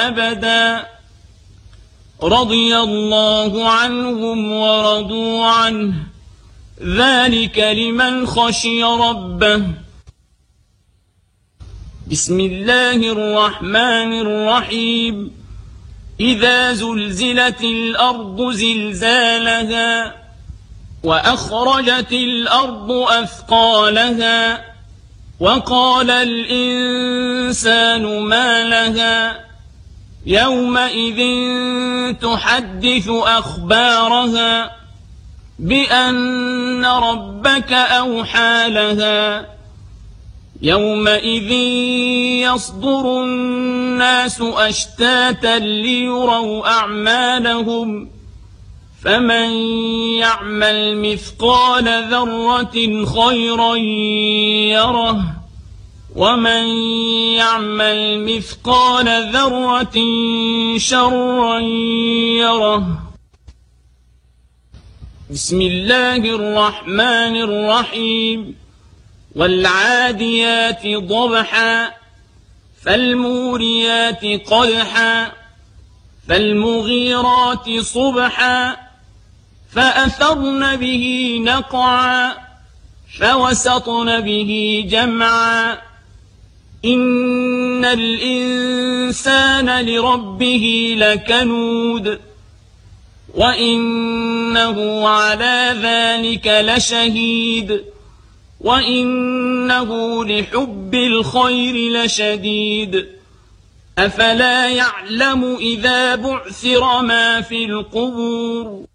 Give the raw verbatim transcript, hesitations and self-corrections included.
أبدا رضي الله عنهم ورضوا عنه ذلك لمن خشي ربه. بسم الله الرحمن الرحيم إذا زلزلت الأرض زلزالها وأخرجت الأرض أثقالها وقال الإنسان ما لها يومئذ تحدث أخبارها بأن ربك أوحى لها يومئذ يصدر الناس أشتاتا ليروا أعمالهم فمن يعمل مثقال ذرة خيرا يره ومن يعمل مثقال ذرة شرا يره. بسم الله الرحمن الرحيم والعاديات ضبحا فالموريات قدحا فالمغيرات صبحا فأثرن به نقعا فوسطن به جمعا إن الإنسان لربه لكنود وإنه على ذلك لشهيد وإنه لحب الخير لشديد أفلا يعلم إذا بعثر ما في القبور